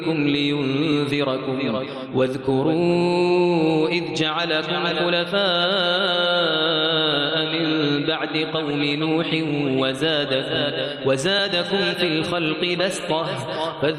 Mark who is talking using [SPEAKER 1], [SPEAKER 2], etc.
[SPEAKER 1] لينذركم واذكروا إذ جعلكم خلفاء من بعد قوم نوح وزادكم في الخلق بسطة